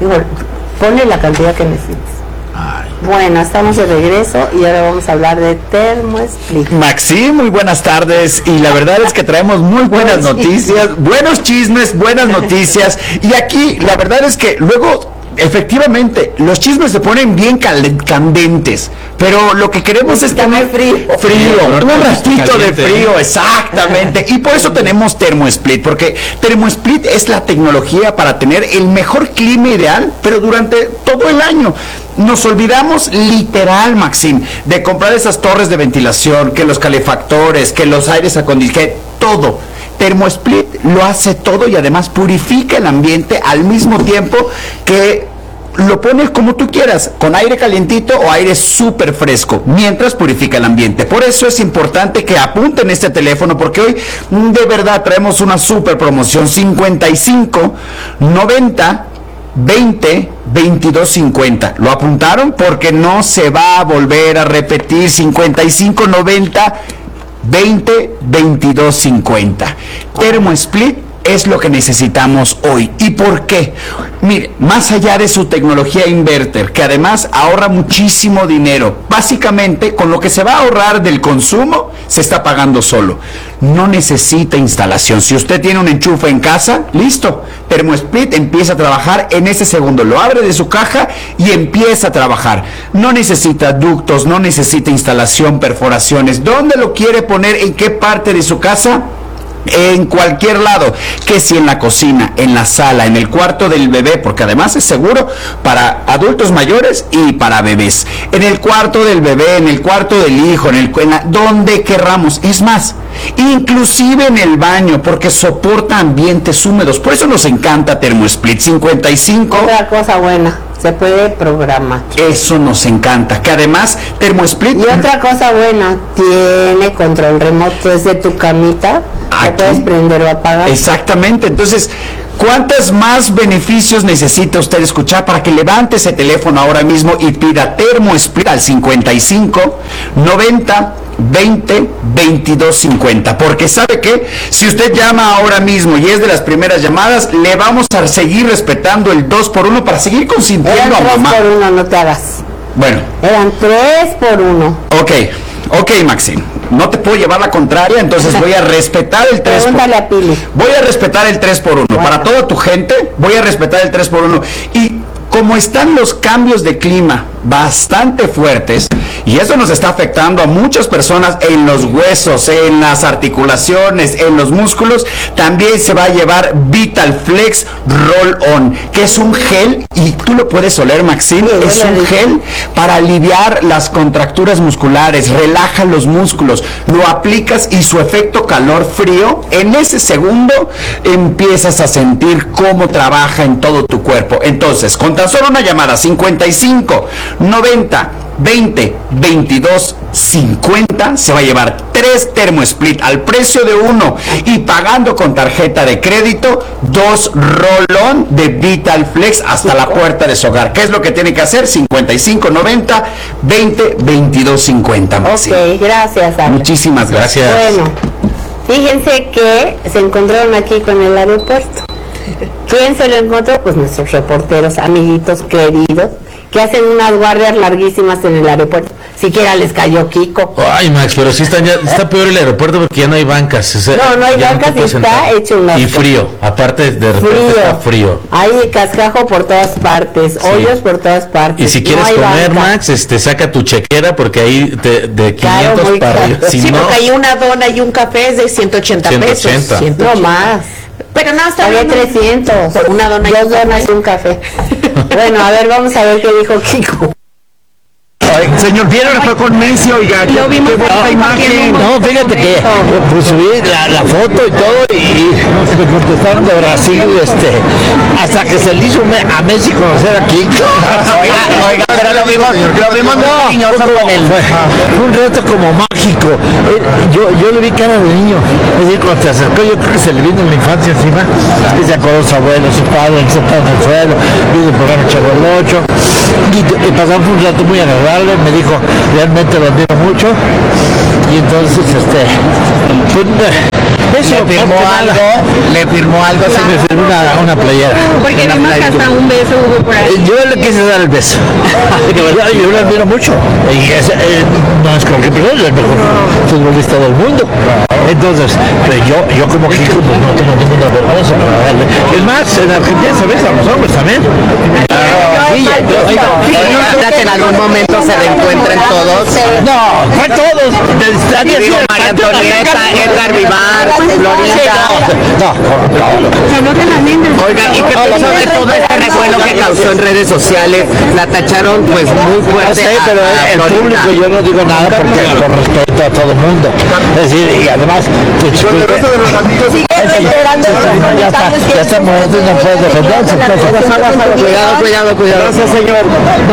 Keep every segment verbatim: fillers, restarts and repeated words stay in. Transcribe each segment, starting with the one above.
Digo, ponle la cantidad que necesites. Ay. Bueno, estamos de regreso y ahora vamos a hablar de ThermoSplit. Maxi, muy buenas tardes, y la verdad es que traemos muy buenas noticias, buenos chismes, buenas noticias, y aquí la verdad es que luego efectivamente los chismes se ponen bien candentes, pero lo que queremos es tener frío, frío, un ratito de frío, exactamente, y por eso tenemos ThermoSplit, porque ThermoSplit es la tecnología para tener el mejor clima ideal, pero durante todo el año. Nos olvidamos literal, Maxim, de comprar esas torres de ventilación, que los calefactores, que los aires acondicionados, todo. ThermoSplit lo hace todo y además purifica el ambiente al mismo tiempo que lo pones como tú quieras, con aire calientito o aire súper fresco, mientras purifica el ambiente. Por eso es importante que apunten este teléfono, porque hoy de verdad traemos una súper promoción: cincuenta y cinco, noventa, veinte, veintidós, cincuenta. ¿Lo apuntaron? Porque no se va a volver a repetir. Cincuenta y cinco, noventa, veinte, veintidós, cincuenta. ThermoSplit es lo que necesitamos hoy. ¿Y por qué? Mire, más allá de su tecnología inverter, que además ahorra muchísimo dinero, básicamente con lo que se va a ahorrar del consumo, se está pagando solo. No necesita instalación. Si usted tiene un enchufe en casa, listo. ThermoSplit empieza a trabajar en ese segundo. Lo abre de su caja y empieza a trabajar. No necesita ductos, no necesita instalación, perforaciones. ¿Dónde lo quiere poner? ¿En qué parte de su casa? En cualquier lado, que si en la cocina, en la sala, en el cuarto del bebé, porque además es seguro para adultos mayores y para bebés, en el cuarto del bebé, en el cuarto del hijo, en el en la, donde querramos. Es más, inclusive en el baño, porque soporta ambientes húmedos. Por eso nos encanta ThermoSplit. Cincuenta y cinco. Otra cosa buena, se puede programar. Eso nos encanta, que además ThermoSplit. Y otra cosa buena, tiene control remoto desde tu camita. Aquí, puedes prender o apagar. Exactamente. Entonces, ¿cuántos más beneficios necesita usted escuchar para que levante ese teléfono ahora mismo y pida ThermoSplit al cincuenta y cinco, noventa, veinte, veintidós, cincuenta? Porque ¿sabe qué? Si usted llama ahora mismo y es de las primeras llamadas, le vamos a seguir respetando el dos por uno para seguir consintiendo Eran a mamá. tres por uno, no te hagas. Bueno. Eran tres por uno. Ok. Ok, Maxim, no te puedo llevar la contraria, entonces voy a respetar el tres por uno. A Pili. Voy a respetar el tres por uno. Bueno. Para toda tu gente, voy a respetar el tres por uno. Y como están los cambios de clima bastante fuertes, y eso nos está afectando a muchas personas en los huesos, en las articulaciones, en los músculos, también se va a llevar VitalFlex Roll On, que es un gel, y tú lo puedes oler, Maxine, sí, es un gel para aliviar las contracturas musculares, relaja los músculos, lo aplicas y su efecto calor-frío, en ese segundo empiezas a sentir cómo trabaja en todo tu cuerpo. Entonces, con tan solo una llamada, cincuenta y cinco, noventa, veinte, veintidós, cincuenta, se va a llevar tres ThermoSplit al precio de uno, y pagando con tarjeta de crédito, dos roll-on de VitalFlex hasta la puerta de su hogar. ¿Qué es lo que tiene que hacer? cincuenta y cinco, noventa, veinte, veintidós, cincuenta. Ok, gracias, Ana. Muchísimas gracias. Bueno, fíjense que se encontraron aquí con el aeropuerto. ¿Quién se lo encontró? Pues nuestros reporteros, amiguitos queridos, que hacen unas guardias larguísimas en el aeropuerto. Siquiera les cayó Kiko. Ay, Max, pero sí está, ya, está peor el aeropuerto porque ya no hay bancas. O sea, no, no hay bancas no y está hecho una... Y frío, aparte de repente frío. Está frío. Hay cascajo por todas partes, sí. Hoyos por todas partes. Y si quieres no comer, banca. Max, este, saca tu chequera porque ahí te, de quinientos claro, para arriba. Si sí, no, porque hay una dona y un café es de ciento ochenta pesos. ciento ochenta. No más. Pero no, está bien. trescientos. Una dona y dos un café. donas y un café. Bueno, a ver, vamos a ver qué dijo Kiko. Ay, señor, ¿vieron que fue con Messi? Oiga, lo vimos qué buena imagen. No, fíjate que pues subí la, la foto y todo y me contestaron de Brasil, este, hasta que se le hizo a Messi conocer a Kiko. Oiga, oiga, pero lo vimos, lo vimos no, niños con él. Fue un reto como mágico. Yo, yo le vi cara de niño. Es decir, cuando se acercó, yo creo que se le vino en la infancia encima. Y se acordó su abuelo, su padre, sentado en el suelo, vino el programa Chavo el Ocho. Y, y pasamos un rato muy agradable. Me dijo, realmente lo admiro mucho. Y entonces, este, Pues, eso, ¿Le firmó algo? ¿Le firmó algo? Sí, me firmó una, una playera. Porque vimos que hasta un beso hubo por ahí. Yo le quise dar el beso. yo, yo lo admiro mucho. Y es, eh, no es cualquier persona, es el mejor futbolista del mundo. Entonces, pero yo, yo como Kiko, pues no tengo ninguna vergüenza para darle. Es más, en Argentina se besan los hombres también. que en algún momento se reencuentren todos. No, fue todos. Y digo, María Antonieta, Edgar Vivar, Florita. No, no. Oiga, ¿y qué pensó de todo este revuelo que causó en redes sociales? La tacharon pues muy No fuerte. sé, pero a- a el Florita. público yo no digo nada porque con respeto a todo el mundo. Es decir, y además, pues, Con el resto de los amigos. ya está, ya está muerto y no puede defenderse. Cuidado, cuidado, cuidado. Gracias, señor.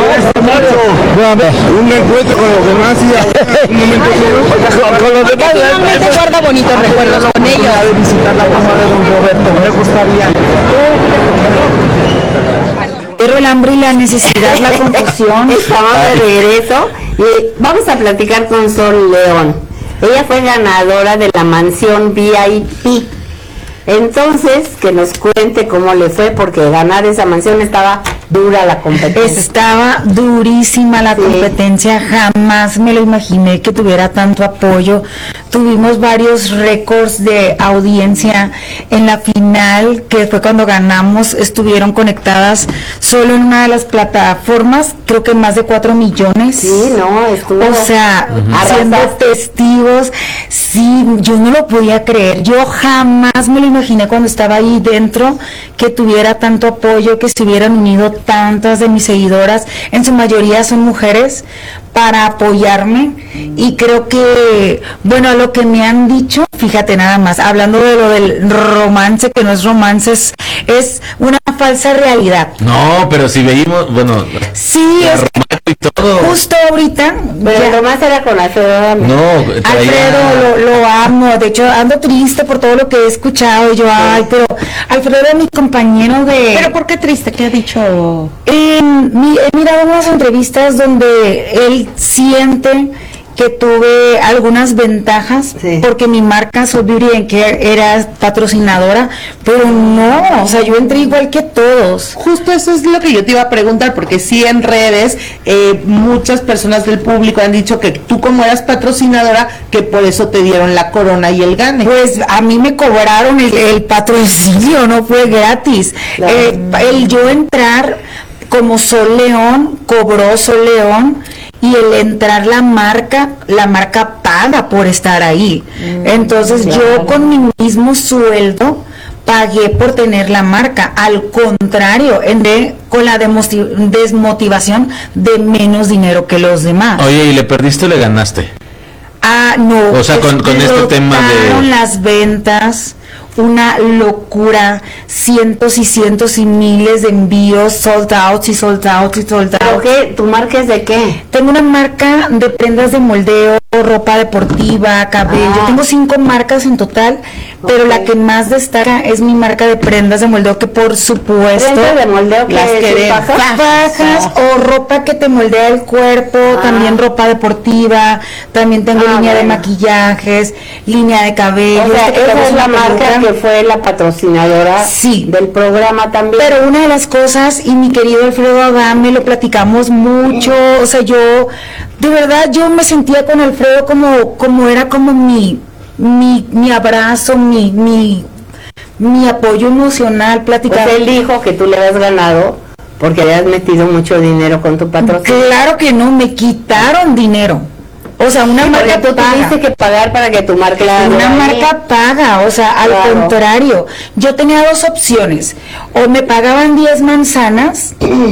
Un encuentro con los demás y un momento con, con los demás. Definitivamente guarda bonitos recuerdos con ellos. Visitar la mamá de don Roberto, me gustaría. Pero el hambre y la necesidad, la confusión. Estamos de regreso y vamos a platicar con Sol León. Ella fue ganadora de la mansión V I P. Entonces, que nos cuente cómo le fue, porque ganar esa mansión estaba dura la competencia. Estaba durísima la Sí. competencia, jamás me lo imaginé que tuviera tanto apoyo. Tuvimos varios récords de audiencia en la final, que fue cuando ganamos, estuvieron conectadas solo en una de las plataformas, creo que más de cuatro millones. Sí, no, estuvo. O sea, Arrasaste. siendo testigos, sí, yo no lo podía creer. Yo jamás me lo imaginé cuando estaba ahí dentro que tuviera tanto apoyo, que se hubieran unido tantas de mis seguidoras, en su mayoría son mujeres, para apoyarme. Y creo que, bueno, a lo que me han dicho, fíjate nada más, hablando de lo del romance, que no es romance, es, es una falsa realidad. No, pero si veíamos, bueno, Sí, la es que Romario y todo. justo ahorita, Pero ya- lo más era con Alfredo Adame. No, traía- Alfredo, lo, lo amo, de hecho ando triste por todo lo que he escuchado, y yo, ay, pero Alfredo era mi compañero de... Pero ¿por qué triste? ¿Qué ha dicho? En- mi- he mirado unas entrevistas donde él siente que tuve algunas ventajas, Sí. porque mi marca Soul Beauty and Care era patrocinadora, pero no, o sea, yo entré igual que todos. Justo eso es lo que yo te iba a preguntar, porque sí en redes eh, muchas personas del público han dicho que tú como eras patrocinadora, que por eso te dieron la corona y el gane. Pues a mí me cobraron el, el patrocinio, no fue gratis. Claro. Eh, el yo entrar como Sol León, cobró Sol León, y el entrar la marca, la marca paga por estar ahí. Entonces claro. yo con mi mismo sueldo pagué por tener la marca. Al contrario, entré con la demosti- desmotivación de menos dinero que los demás. Oye, ¿y le perdiste o le ganaste? Ah, no. O sea, con- con este tema de- explotaron las ventas, una locura, cientos y cientos y miles de envíos, sold out y sold out y sold ¿Pero out. qué? ¿Tu marca es de qué? Tengo una marca de prendas de moldeo, ropa deportiva, cabello. Ah. Tengo cinco marcas en total, pero Ok. la que más destaca es mi marca de prendas de moldeo, que por supuesto... ¿Prendas de moldeo que las es queremos. faja? Fajas o ropa que te moldea el cuerpo, Ah. también ropa deportiva, también tengo Ah, línea de bueno. maquillajes, línea de cabello. O sea, este que esa es una la marca peluca. que fue la patrocinadora Sí. del programa también. Pero una de las cosas, y mi querido Alfredo Adame, lo platicamos mucho, o sea, yo, de verdad, yo me sentía con Alfredo como, como era como mi, mi, mi abrazo, mi, mi, mi apoyo emocional, Pues platicar. él dijo que tú le habías ganado porque habías metido mucho dinero con tu patrocinio. Claro que no, me quitaron dinero. O sea, una Porque marca tú paga. tuviste que pagar para que tu marca... Una marca paga, o sea, al Claro. contrario, yo tenía dos opciones: o me pagaban diez manzanas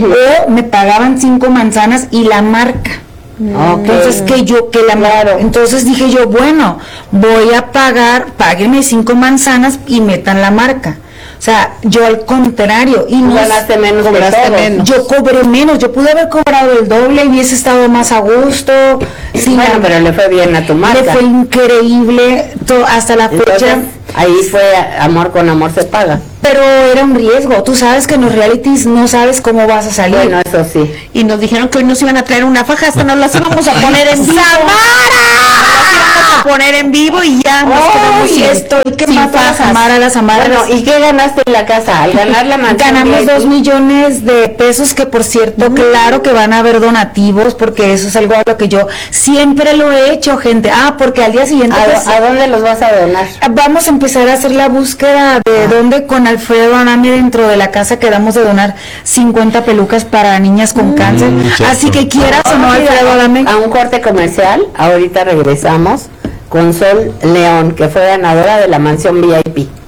o me pagaban cinco manzanas y la marca. Ok. Entonces que yo que la Claro. entonces dije yo, bueno, voy a pagar, páguenme cinco manzanas y metan la marca. O sea, yo al contrario, y Tú no ganaste menos que cobraste todos. menos. yo cobré menos, yo pude haber cobrado el doble y hubiese estado más a gusto. Sí, Bueno, pero le fue bien a tu marca. le fue increíble to- hasta la Entonces, fecha, ahí fue amor con amor se paga. pero era un riesgo. Tú sabes que en los realities no sabes cómo vas a salir. Bueno, eso sí. Y nos dijeron que hoy nos iban a traer una faja, hasta nos las íbamos a poner en vivo. Nos las íbamos a poner en vivo y ya nos quedamos sin, estoy que sin mato a las fajas. Amara, las Amaras. Bueno, ¿y qué ganaste en la casa? Al ganar la mansión. Ganamos dos millones de pesos, que por cierto, mm. claro que van a haber donativos, porque eso es algo a lo que yo siempre lo he hecho, gente. Ah, porque al día siguiente... ¿A, pues, ¿a dónde los vas a donar? Vamos a empezar a hacer la búsqueda de ah. dónde con Alfredo Anami dentro de la casa quedamos de donar cincuenta pelucas para niñas con mm, cáncer. Cierto. Así que quieras o no, Alfredo Anami. A un corte comercial, ahorita regresamos con Sol León, que fue ganadora de la mansión V I P.